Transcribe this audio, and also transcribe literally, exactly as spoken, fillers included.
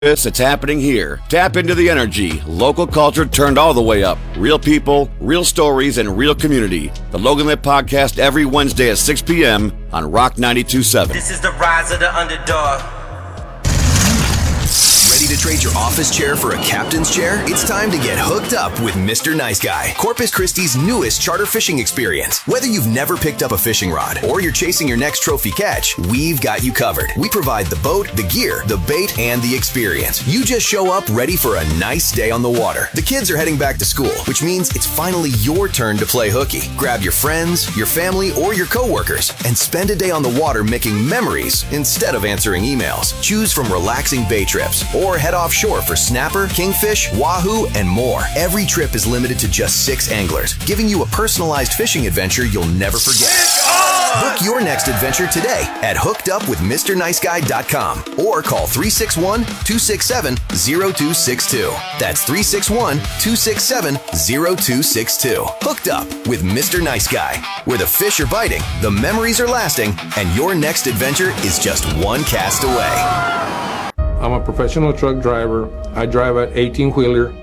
This, it's happening here. Tap into the energy. Local culture turned all the way up. Real people, real stories, and real community. The Logan Lit Podcast every Wednesday at six p.m. on Rock ninety-two point seven. This is the rise of the underdog. Ready to trade your office chair for a captain's chair? It's time to get hooked up with Mister Nice Guy, Corpus Christi's newest charter fishing experience. Whether you've never picked up a fishing rod or you're chasing your next trophy catch, we've got you covered. We provide the boat, the gear, the bait, and the experience. You just show up ready for a nice day on the water. The kids are heading back to school, which means it's finally your turn to play hooky. Grab your friends, your family, or your coworkers and spend a day on the water making memories instead of answering emails. Choose from relaxing bay trips or head offshore for snapper, kingfish, wahoo, and more. Every trip is limited to just six anglers, giving you a personalized fishing adventure you'll never forget. Book your next adventure today at hooked up with Mr Nice Guy dot com or call three six one, two six seven, zero two six two. That's three six one, two six seven, zero two six two. Hooked Up with Mister Nice Guy, where the fish are biting, the memories are lasting, and your next adventure is just one cast away. I'm a professional truck driver. I drive an eighteen-wheeler